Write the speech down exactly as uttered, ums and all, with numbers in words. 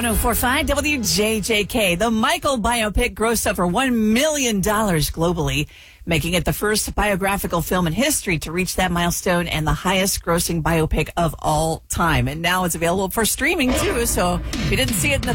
one oh four point five W J J K. The Michael biopic grossed over one million dollars globally, making it the first biographical film in history to reach that milestone and the highest grossing biopic of all time. And now it's available for streaming, too. So if you didn't see it in the